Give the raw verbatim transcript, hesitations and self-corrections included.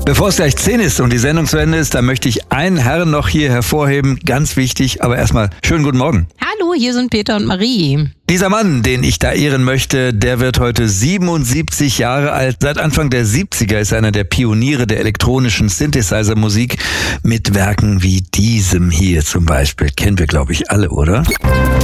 Bevor es gleich zehn ist und die Sendung zu Ende ist, da möchte ich einen Herrn noch hier hervorheben. Ganz wichtig, aber erstmal schönen guten Morgen. Hallo, hier sind Peter und Marie. Dieser Mann, den ich da ehren möchte, der wird heute siebenundsiebzig Jahre alt. Seit Anfang der siebziger ist er einer der Pioniere der elektronischen Synthesizer-Musik mit Werken wie diesem hier zum Beispiel. Kennen wir, glaube ich, alle, oder?